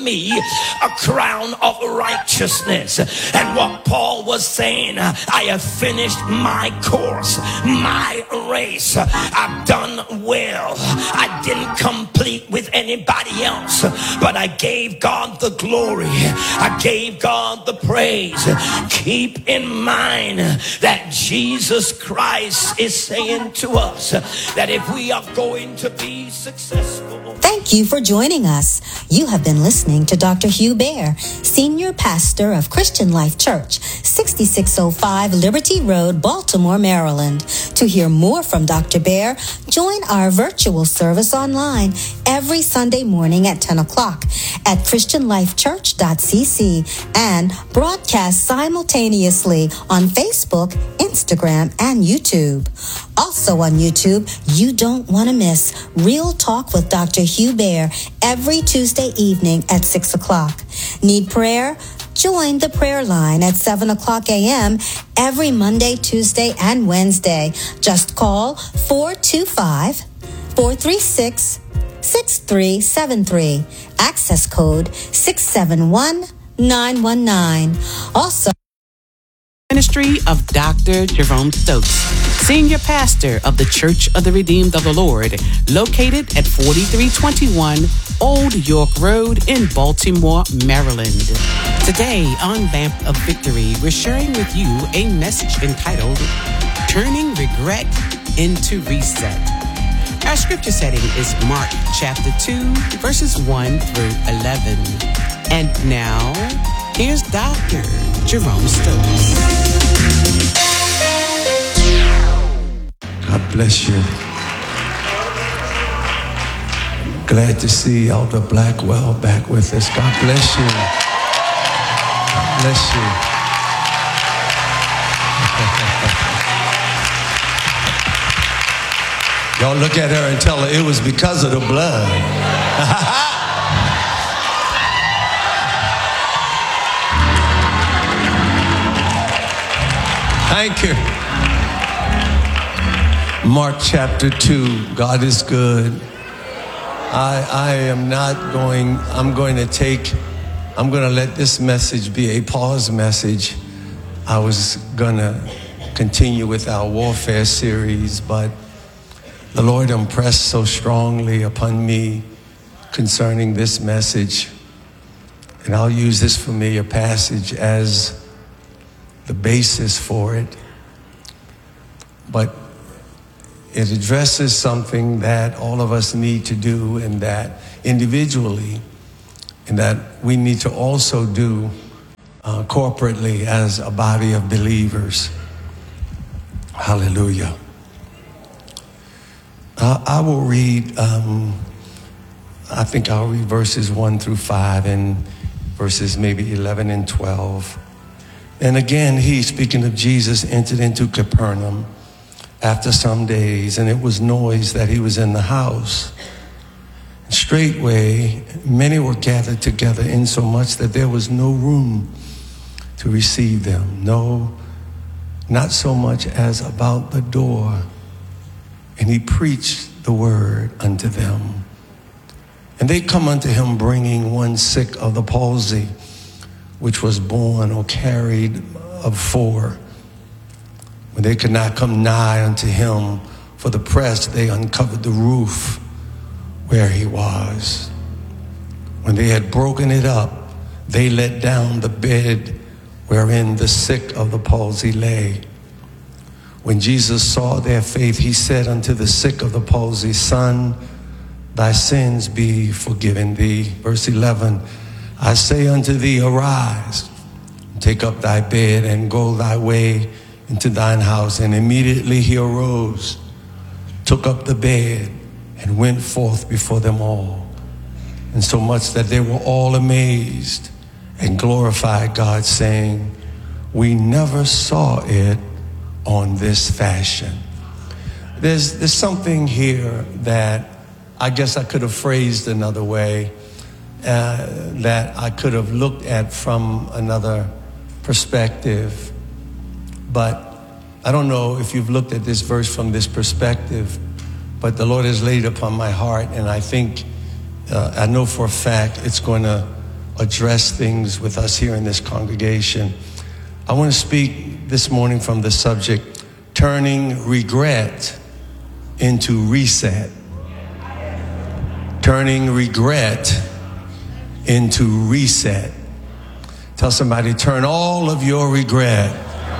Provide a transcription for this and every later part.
me a crown of righteousness. And what Paul was saying, I have finished my course, my race. I've done well. I didn't complete with anybody else, but I gave God the glory. I gave God the praise. Keep in mind that Jesus Christ is saying to us that if we are going to be successful. Thank you for joining us. You have been listening to Dr. Hugh Bear, Senior Pastor of Christian Life Church, 6605 Liberty Road, Baltimore, Maryland. To hear more from Dr. Bear, join our virtual service online every Sunday morning at 10 o'clock at christianlifechurch.cc and broadcast simultaneously on Facebook, Instagram, and YouTube. Also on YouTube, you don't want to miss Real Talk with Dr. Hugh Bear every Tuesday evening at 6 o'clock. Need prayer? Join the prayer line at 7 o'clock a.m. every Monday, Tuesday, and Wednesday. Just call 425-436-6373. Access code 671919. Also, Ministry of Dr. Jerome Stokes, Senior Pastor of the Church of the Redeemed of the Lord, located at 4321 Old York Road in Baltimore, Maryland. Today on Lamp of Victory, we're sharing with you a message entitled, Turning Regret into Reset. Our scripture setting is Mark chapter 2, verses 1 through 11. And now, here's Dr. Jerome Stokes. God bless you. Glad to see Elder Blackwell back with us. God bless you. God bless you. Y'all look at her and tell her it was because of the blood. Thank you. Mark chapter 2. God is good. I'm going to let this message be a pause message. I was going to continue with our warfare series, but the Lord impressed so strongly upon me concerning this message. And I'll use this familiar passage as the basis for it. But it addresses something that all of us need to do, and that individually, and that we need to also do corporately as a body of believers. Hallelujah. I will read, I think I'll read verses 1 through 5 and verses maybe 11 and 12. And again, he, speaking of Jesus, entered into Capernaum after some days, and it was noised that he was in the house. And straightway, many were gathered together, insomuch that there was no room to receive them. No, not so much as about the door. And he preached the word unto them. And they come unto him, bringing one sick of the palsy, which was borne or carried of 4. When they could not come nigh unto him for the press, they uncovered the roof where he was. When they had broken it up, they let down the bed wherein the sick of the palsy lay. When Jesus saw their faith, he said unto the sick of the palsy, Son, thy sins be forgiven thee. Verse 11, I say unto thee, arise, take up thy bed, and go thy way into thine house. And immediately he arose, took up the bed, and went forth before them all. And so much that they were all amazed and glorified God, saying, we never saw it on this fashion. There's something here that I guess I could have phrased another way, that I could have looked at from another perspective. But I don't know if you've looked at this verse from this perspective, but the Lord has laid upon my heart, and I think, I know for a fact it's going to address things with us here in this congregation. I want to speak this morning from the subject, turning regret into reset. Turning regret into reset. Tell somebody, turn all of your regret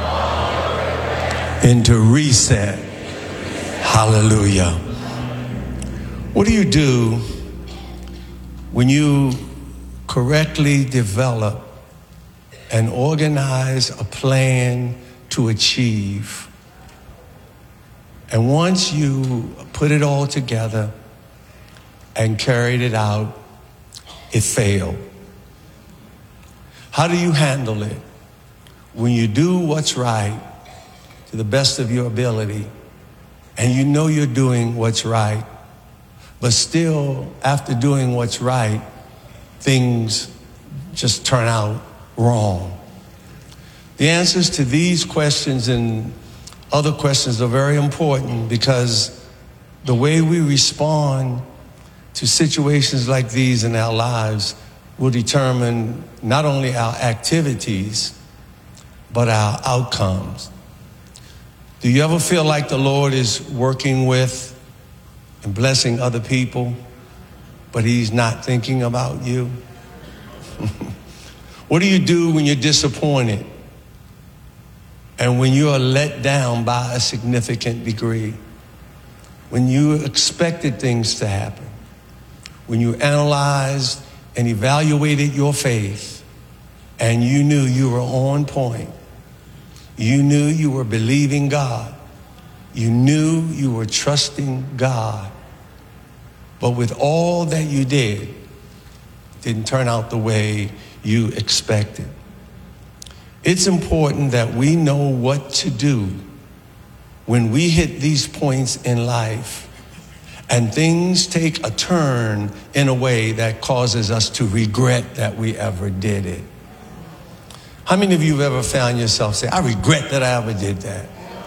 into reset. Hallelujah. What do you do when you correctly develop and organize a plan to achieve, and once you put it all together and carried it out, it failed? How do you handle it when you do what's right to the best of your ability, and you know you're doing what's right, but still, after doing what's right, things just turn out wrong? The answers to these questions and other questions are very important, because the way we respond to situations like these in our lives will determine not only our activities, but our outcomes. Do you ever feel like the Lord is working with and blessing other people, but he's not thinking about you? What do you do when you're disappointed and when you are let down by a significant degree? When you expected things to happen, when you analyzed and evaluated your faith and you knew you were on point, you knew you were believing God, you knew you were trusting God, but with all that you did, it didn't turn out the way you expected. It's important that we know what to do when we hit these points in life and things take a turn in a way that causes us to regret that we ever did it. How many of you have ever found yourself say, I regret that I ever did that?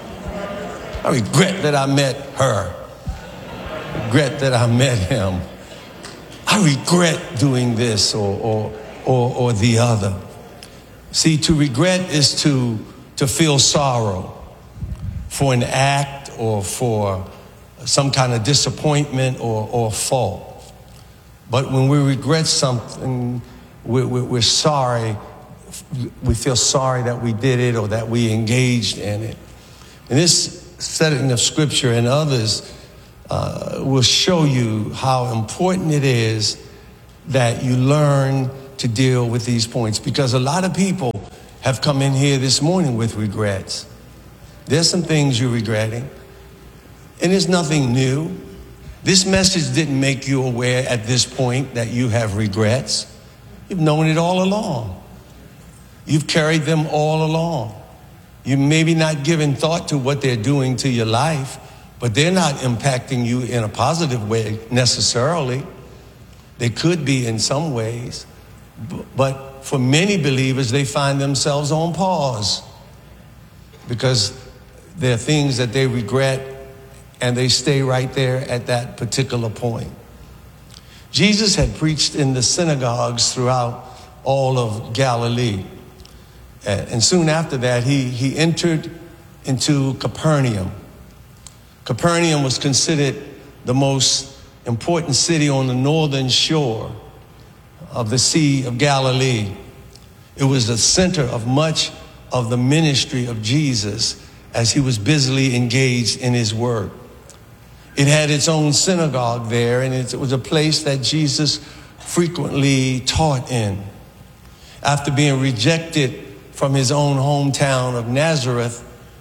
I regret that I met her. I regret that I met him. I regret doing this or the other. See, to regret is to feel sorrow for an act or for some kind of disappointment or fault. But when we regret something, we're sorry. We feel sorry that we did it or that we engaged in it. And this setting of scripture and others will show you how important it is that you learn to deal with these points, because a lot of people have come in here this morning with regrets. There's some things you're regretting, and it's nothing new. This message didn't make you aware at this point that you have regrets. You've known it all along. You've carried them all along. You maybe not given thought to what they're doing to your life, but they're not impacting you in a positive way necessarily. They could be in some ways, but for many believers, they find themselves on pause because there are things that they regret and they stay right there at that particular point. Jesus had preached in the synagogues throughout all of Galilee. And soon after that, he entered into Capernaum. Capernaum was considered the most important city on the northern shore of the Sea of Galilee. It was the center of much of the ministry of Jesus as he was busily engaged in his work. It had its own synagogue there, and it was a place that Jesus frequently taught in. After being rejected from his own hometown of Nazareth,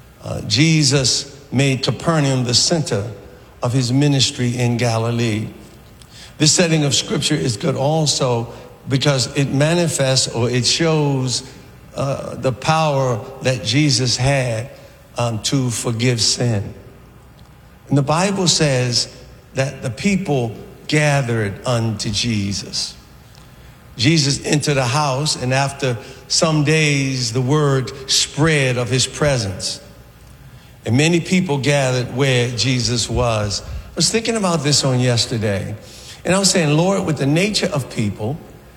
Jesus made Capernaum the center of his ministry in Galilee. This setting of scripture is good also because it manifests or it shows the power that Jesus had to forgive sin. And the Bible says that the people gathered unto Jesus. Jesus entered a house, and after some days, the word spread of his presence. And many people gathered where Jesus was. I was thinking about this on yesterday, and I was saying, Lord, with the nature of people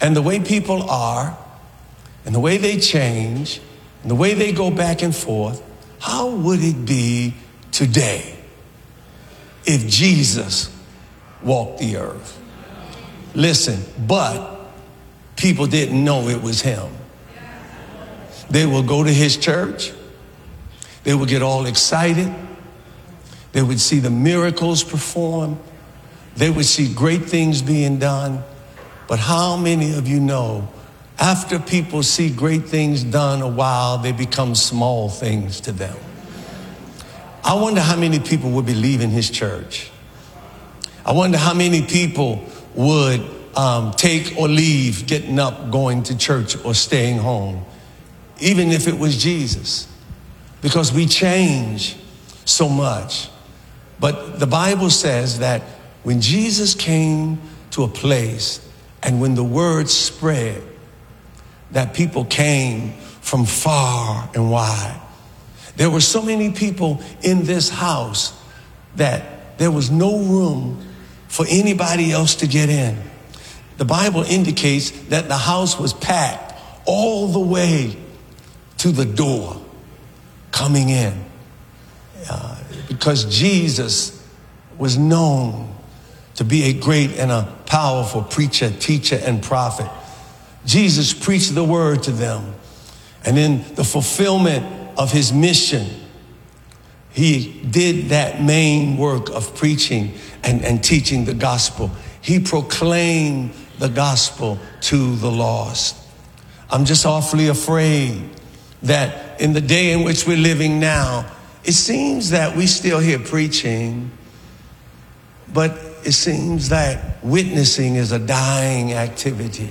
and the way people are, and the way they change, and the way they go back and forth, how would it be today if Jesus walked the earth? Listen, but people didn't know it was him. They will go to his church. They would get all excited. They would see the miracles performed. They would see great things being done. But how many of you know, after people see great things done a while, they become small things to them? I wonder how many people would be leaving his church. I wonder how many people would take or leave, getting up, going to church or staying home, even if it was Jesus, because we change so much. But the Bible says that when Jesus came to a place and when the word spread, that people came from far and wide. There were so many people in this house that there was no room for anybody else to get in. The Bible indicates that the house was packed all the way to the door coming in, because Jesus was known to be a great and a powerful preacher, teacher, and prophet. Jesus preached the word to them, and in the fulfillment of his mission, he did that main work of preaching and teaching the gospel. He proclaimed the gospel to the lost. I'm just awfully afraid that in the day in which we're living now, it seems that we still hear preaching, but it seems that witnessing is a dying activity.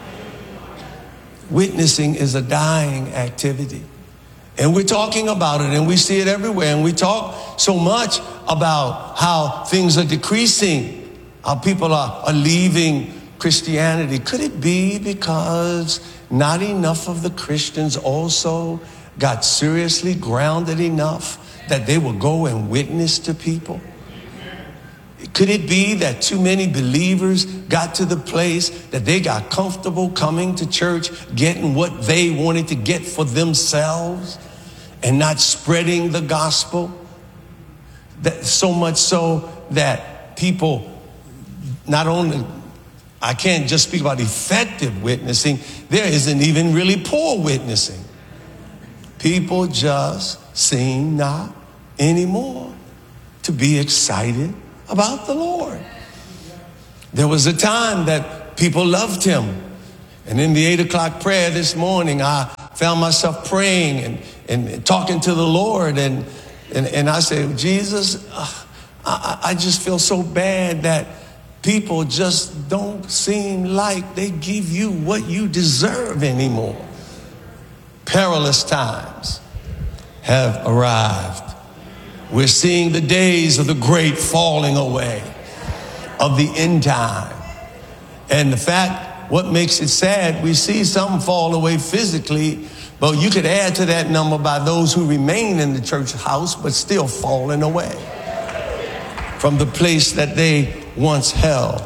Witnessing is a dying activity. And we're talking about it, and we see it everywhere. And we talk so much about how things are decreasing, how people are leaving Christianity. Could it be because not enough of the Christians also got seriously grounded enough that they will go and witness to people? Could it be that too many believers got to the place that they got comfortable coming to church, getting what they wanted to get for themselves, and not spreading the gospel? That so much so that people not only, I can't just speak about effective witnessing, there isn't even really poor witnessing. People just seem not anymore to be excited about the Lord. There was a time that people loved him. And in the 8 o'clock prayer this morning, I found myself praying and talking to the Lord. And I said, Jesus, I just feel so bad that people just don't seem like they give you what you deserve anymore. Perilous times have arrived. We're seeing the days of the great falling away of the end time. And the fact, what makes it sad, we see some fall away physically, but you could add to that number by those who remain in the church house, but still falling away from the place that they once held.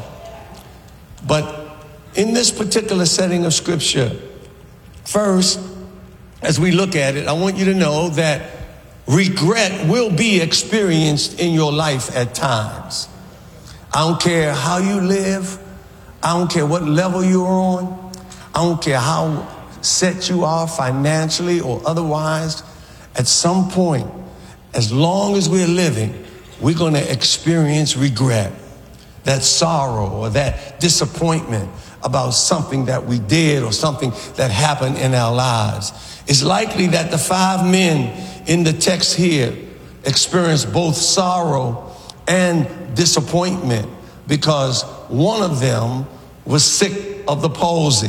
But in this particular setting of scripture, first, as we look at it, I want you to know that regret will be experienced in your life at times. I don't care how you live. I don't care what level you're on. I don't care how set you are financially or otherwise. At some point, as long as we're living, we're going to experience regret, that sorrow or that disappointment about something that we did or something that happened in our lives. It's likely that the 5 men in the text here experienced both sorrow and disappointment because one of them was sick of the palsy.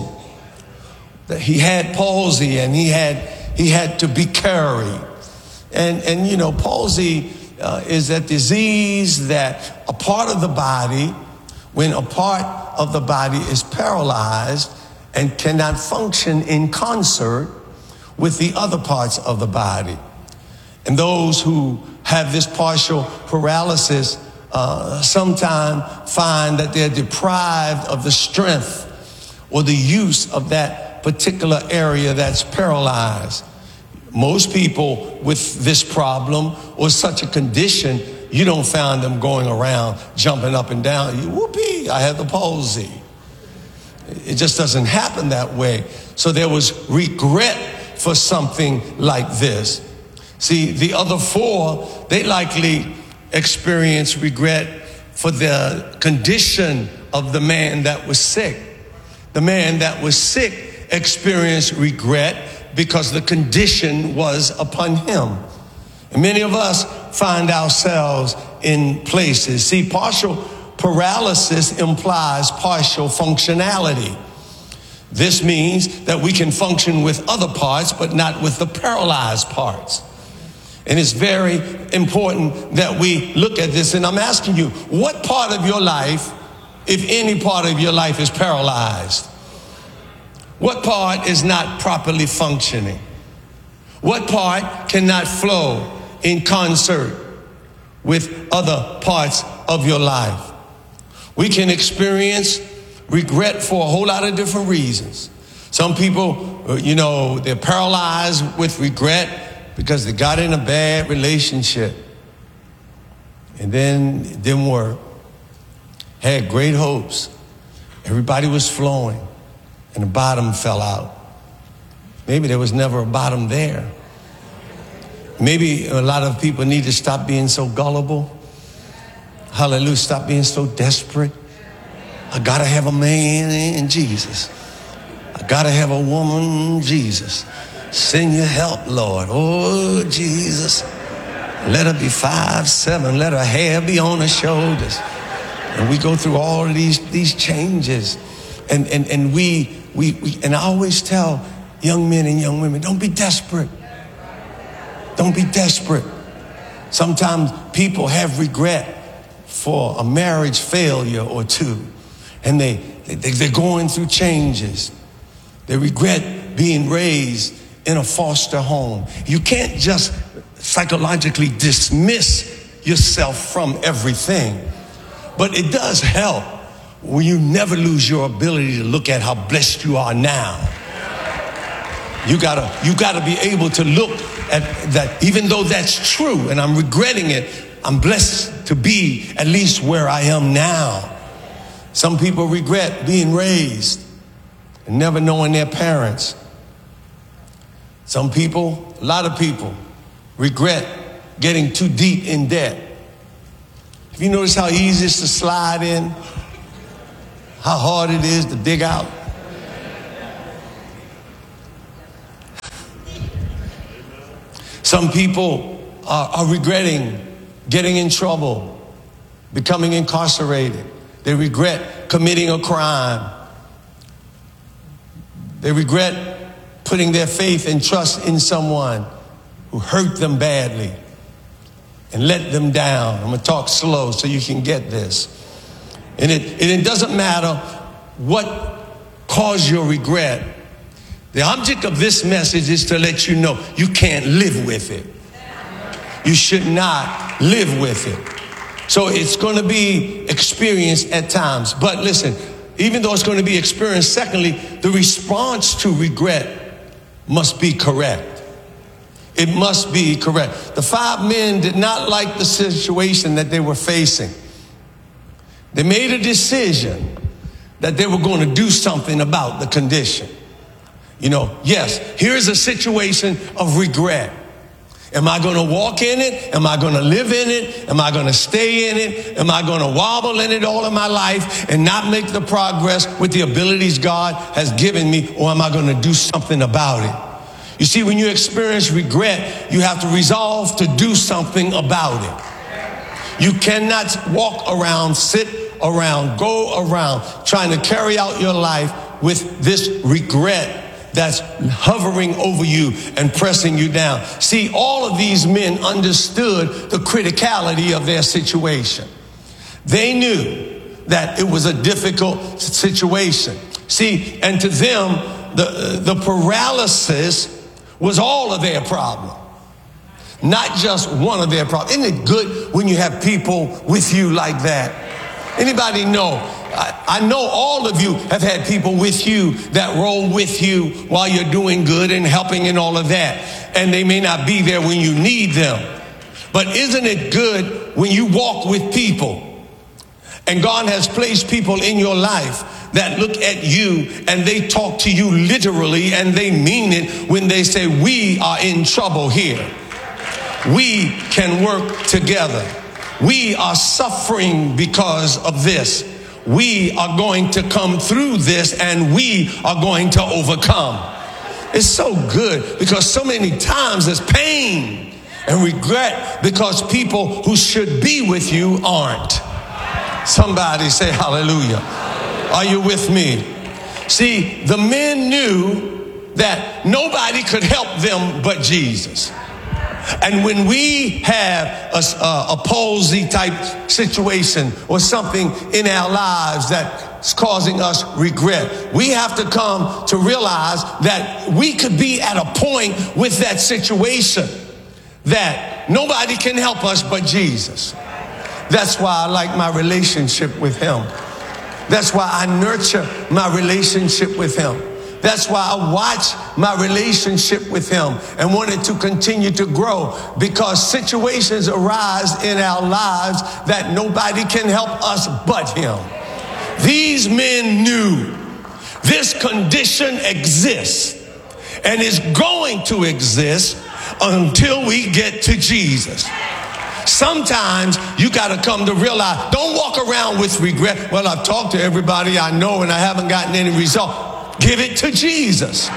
He had palsy and he had to be carried. And you know, palsy is a disease that a part of the body, when a part of the body is paralyzed and cannot function in concert with the other parts of the body. And those who have this partial paralysis sometimes find that they're deprived of the strength or the use of that particular area that's paralyzed. Most people with this problem or such a condition, you don't find them going around jumping up and down. Whoopee, I have the palsy. It just doesn't happen that way. So there was regret for something like this. See, the other four, they likely experienced regret for the condition of the man that was sick. The man that was sick experienced regret because the condition was upon him. And many of us find ourselves in places. See, partial paralysis implies partial functionality. This means that we can function with other parts, but not with the paralyzed parts. And it's very important that we look at this. And I'm asking you, what part of your life, if any part of your life, is paralyzed? What part is not properly functioning? What part cannot flow in concert with other parts of your life? We can experience regret for a whole lot of different reasons. Some people, they're paralyzed with regret because they got in a bad relationship and then it didn't work. Had great hopes. Everybody was flowing and the bottom fell out. Maybe there was never a bottom there. Maybe a lot of people need to stop being so gullible. Hallelujah. Stop being so desperate. I gotta have a man, Jesus. I gotta have a woman, Jesus. Send your help, Lord. Oh, Jesus. Let her be 5'7". Let her hair be on her shoulders. And we go through all of these changes. And we I always tell young men and young women, don't be desperate. Don't be desperate. Sometimes people have regret for a marriage failure or two. And they're going through changes. They regret being raised in a foster home. You can't just psychologically dismiss yourself from everything. But it does help when you never lose your ability to look at how blessed you are now. You gotta be able to look at that, even though that's true, and I'm regretting it, I'm blessed to be at least where I am now. Some people regret being raised and never knowing their parents. Some people, a lot of people, regret getting too deep in debt. Have you noticed how easy it is to slide in? How hard it is to dig out? Some people are regretting getting in trouble, becoming incarcerated. They regret committing a crime. They regret putting their faith and trust in someone who hurt them badly and let them down. I'm going to talk slow so you can get this. And it doesn't matter what caused your regret. The object of this message is to let you know you can't live with it. You should not live with it. So it's going to be experienced at times. But listen, even though it's going to be experienced, secondly, the response to regret must be correct. It must be correct. The 5 men did not like the situation that they were facing. They made a decision that they were going to do something about the condition. Yes, here's a situation of regret. Am I going to walk in it? Am I going to live in it? Am I going to stay in it? Am I going to wobble in it all of my life and not make the progress with the abilities God has given me? Or am I going to do something about it? You see, when you experience regret, you have to resolve to do something about it. You cannot walk around, sit around, go around trying to carry out your life with this regret that's hovering over you and pressing you down. See, all of these men understood the criticality of their situation. They knew that it was a difficult situation. See, and to them, the paralysis was all of their problem, not just one of their problems. Isn't it good when you have people with you like that? Anybody know? I know all of you have had people with you that roll with you while you're doing good and helping and all of that. And they may not be there when you need them. But isn't it good when you walk with people and God has placed people in your life that look at you and they talk to you literally and they mean it when they say, we are in trouble here. We can work together. We are suffering because of this. We are going to come through this and we are going to overcome. It's so good because so many times there's pain and regret because people who should be with you aren't. Somebody say hallelujah. Are you with me? See, the men knew that nobody could help them but Jesus. And when we have a palsy type situation or something in our lives that's causing us regret, we have to come to realize that we could be at a point with that situation that nobody can help us but Jesus. That's why I like my relationship with him. That's why I nurture my relationship with him. That's why I watch my relationship with him and want it to continue to grow, because situations arise in our lives that nobody can help us but him. These men knew this condition exists and is going to exist until we get to Jesus. Sometimes you got to come to realize, don't walk around with regret. Well, I've talked to everybody I know and I haven't gotten any result. Give it to Jesus.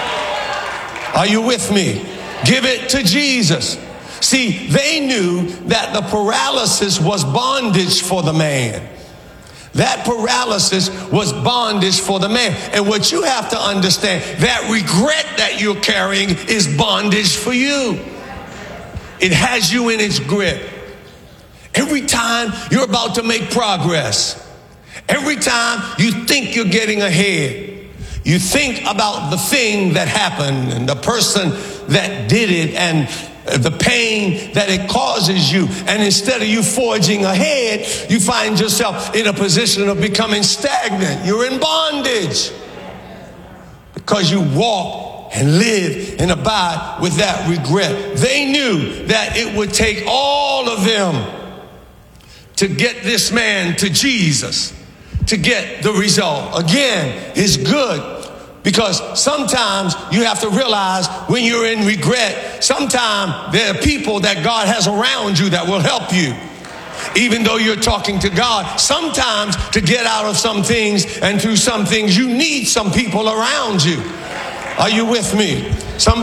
Are you with me? Give it to Jesus. See, they knew that the paralysis was bondage for the man. That paralysis was bondage for the man. And what you have to understand, that regret that you're carrying is bondage for you. It has you in its grip. Every time you're about to make progress, every time you think you're getting ahead, you think about the thing that happened and the person that did it and the pain that it causes you. And instead of you forging ahead, you find yourself in a position of becoming stagnant. You're in bondage because you walk and live and abide with that regret. They knew that it would take all of them to get this man to Jesus, to get the result. Again, it's good because sometimes you have to realize when you're in regret, sometimes there are people that God has around you that will help you. Even though you're talking to God, sometimes to get out of some things and through some things, you need some people around you. Are you with me?